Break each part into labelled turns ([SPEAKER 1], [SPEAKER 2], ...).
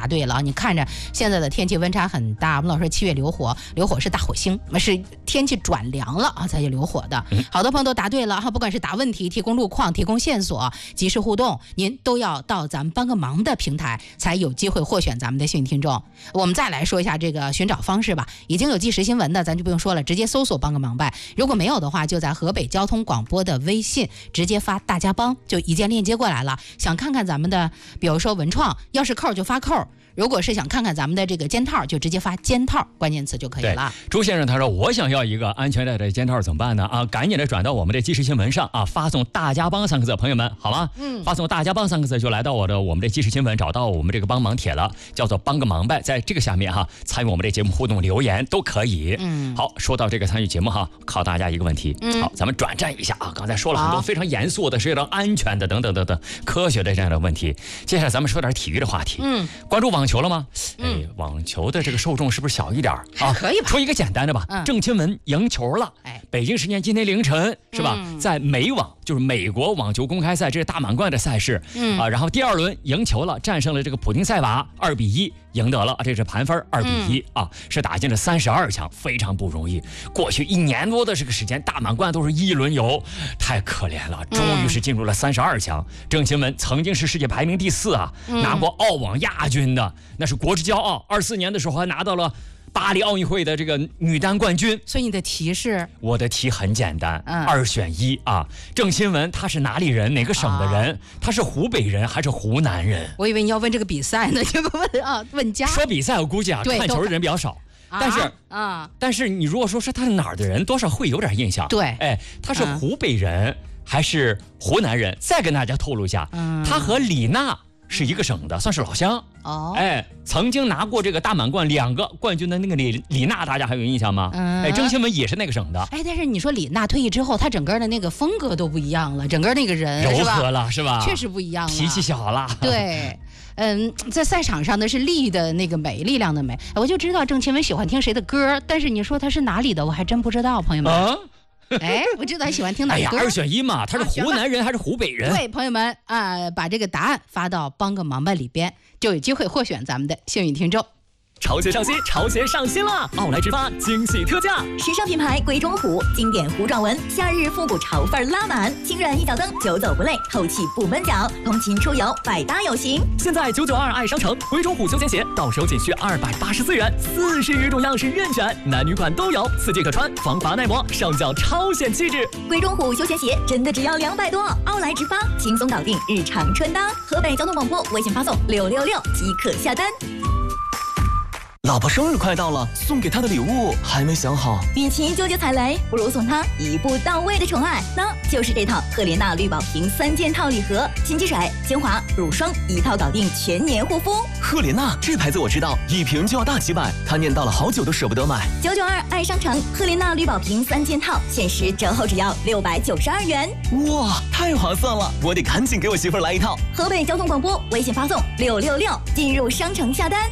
[SPEAKER 1] 对了。你看着现在的天气温差很大，我们老说7月流火，流火是大火星，是天气转凉了啊才有流火的。好多朋友都答对了哈，不管是答问题、提供路况、提供线索、及时互动，您都要到咱们帮个忙的平台才有机会获选咱们的幸运听众。我们再来说一下这个寻找方式吧，已经有即时新闻的咱就不用说了，直接搜索帮个忙呗。如果没有的话，就在河北交通广播的微信直接发大家帮，就一键链接过来了。想看看咱们的比如说文创，要是扣就发扣，如果是想看看咱们的这个肩套，就直接发肩套关键词就可以了。
[SPEAKER 2] 朱先生他说我想要一个安全带的肩套怎么办呢？啊，赶紧的转到我们的即时新闻上啊，发送大家帮3个字，朋友们好吗？发送大家帮3个字就来到我们的即时新闻，找到我们这个帮忙帖了，叫做帮个忙呗，在这个下面哈，参与我们这节目互动留言都可以。好，说到这个参与节目哈，考大家一个问题。好，咱们转战一下啊，刚才说了很多非常严肃的、涉及到安全的等等等等科学的这样的问题，接下来咱们说点体育的话题。关注网球了吗？网球的这个受众是不是小一点啊？
[SPEAKER 1] 可以吧？
[SPEAKER 2] 说一个简单的吧，郑钦文赢球了。北京时间今天凌晨是吧？在美网，就是美国网球公开赛，这是大满贯的赛事。然后第2轮赢球了，战胜了这个普丁塞娃，2-1赢得了，这是盘分2-1啊，是打进了32强，非常不容易。过去1年多的这个时间，大满贯都是1轮游，太可怜了。终于是进入了32强。郑钦文曾经是世界排名第4啊，拿过澳网亚军的，那是国之骄傲。24年的时候还拿到了巴黎奥运会的这个女单冠军。
[SPEAKER 1] 所以你的题是？我
[SPEAKER 2] 的题很简单，2选1啊。郑钦文他是哪里人？哪个省的人？他是湖北人还是湖南人？
[SPEAKER 1] 我以为你要问这个比赛呢，就问啊，问家。
[SPEAKER 2] 说比赛我估计啊，看球的人比较少。但是你如果说是他是哪儿的人，多少会有点印象。
[SPEAKER 1] 对，
[SPEAKER 2] 他是湖北人还是湖南人？再跟大家透露一下，他和李娜是一个省的，算是老乡。曾经拿过这个大满贯2个冠军的那个李娜，大家还有印象吗？郑钦文也是那个省的。
[SPEAKER 1] 但是你说李娜退役之后，她整个的那个风格都不一样了，整个那个人
[SPEAKER 2] 柔和了是吧？
[SPEAKER 1] 确实不一样了，
[SPEAKER 2] 脾气小了。
[SPEAKER 1] 对。在赛场上的是力的那个美，力量的美。我就知道郑钦文喜欢听谁的歌，但是你说他是哪里的，我还真不知道，朋友们。我知道他喜欢听哪歌。
[SPEAKER 2] 2选1嘛，他是湖南人还是湖北人？
[SPEAKER 1] 对，朋友们把这个答案发到帮个忙吧里边，就有机会获选咱们的幸运听众。
[SPEAKER 3] 潮鞋上新，潮鞋上新了！奥莱直发惊喜特价，
[SPEAKER 4] 时尚品牌鬼冢虎，经典糊状纹，夏日复古潮范拉满，轻软一脚蹬，久走不累，透气不闷脚，通勤出游百搭有型。
[SPEAKER 3] 现在992爱商城鬼冢虎休闲鞋到手仅需284元，40余种样式任选，男女款都有，4季可穿，防滑耐磨，上脚超显气质。
[SPEAKER 4] 鬼冢虎休闲鞋真的只要200多，奥莱直发轻松搞定日常穿搭。河北交通广播微信发送666即可下单。
[SPEAKER 3] 老婆生日快到了，送给她的礼物还没想好。
[SPEAKER 4] 与其纠结踩雷，不如送她一步到位的宠爱，那就是这套赫莲娜绿宝瓶3件套礼盒，清洁水、精华、乳霜一套搞定全年护肤。
[SPEAKER 3] 赫莲娜这牌子我知道，一瓶就要大几百，她念叨了好久都舍不得买。
[SPEAKER 4] 992爱商城赫莲娜绿宝瓶3件套，限时折后只要692元。
[SPEAKER 3] 哇，太划算了，我得赶紧给我媳妇儿来一套。
[SPEAKER 4] 河北交通广播微信发送666进入商城下单。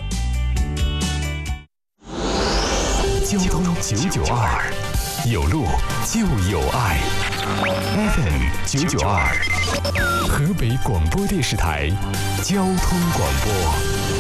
[SPEAKER 5] 交通992，有路就有爱。FM 992，河北广播电视台交通广播。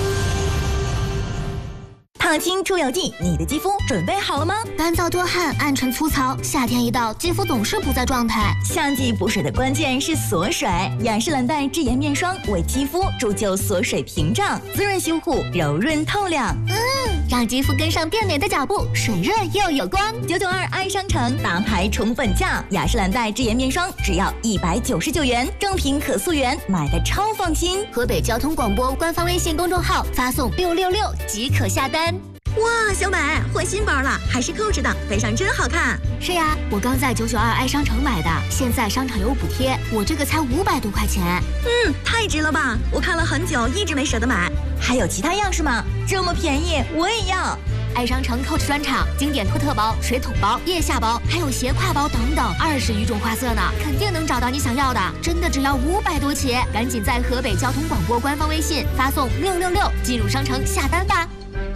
[SPEAKER 4] 烫青出油剂，你的肌肤准备好了吗？
[SPEAKER 6] 干燥多汗、暗沉粗糙，夏天一到，肌肤总是不在状态。
[SPEAKER 4] 夏季补水的关键是锁水，雅诗兰黛智妍面霜为肌肤铸就锁水屏障，滋润修护，柔润透亮。
[SPEAKER 6] 让肌肤跟上变美的脚步，水润又有光。
[SPEAKER 4] 992爱商城大牌宠粉价，雅诗兰黛智妍面霜只要199元，正品可溯源，买的超放心。
[SPEAKER 6] 河北交通广播官方微信公众号发送666即可下单。
[SPEAKER 4] 哇，小美换新包了，还是扣着的，背上真好看。
[SPEAKER 6] 是呀，我刚在992爱商城买的，现在商场有补贴，我这个才500多块钱。
[SPEAKER 4] 太值了吧！我看了很久，一直没舍得买。还有其他样式吗？这么便宜，我也要。
[SPEAKER 6] 爱商城 Coach 专场，经典托特包、水桶包、腋下包，还有斜挎包等等，20余种花色呢，肯定能找到你想要的。真的只要500多起，赶紧在河北交通广播官方微信发送666进入商城下单吧。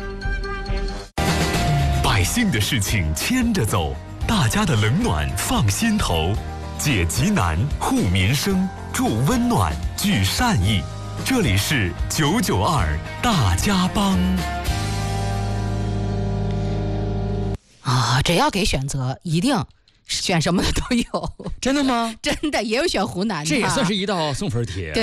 [SPEAKER 5] 百姓的事情牵着走，大家的冷暖放心头，解急难、护民生、助温暖、聚善意。 这里是992大家帮。
[SPEAKER 1] 只要给选择，一定选什么的都有。
[SPEAKER 2] 真的吗？
[SPEAKER 1] 真的，也有选湖南的。
[SPEAKER 2] 这也算是一道送分题。
[SPEAKER 1] 对。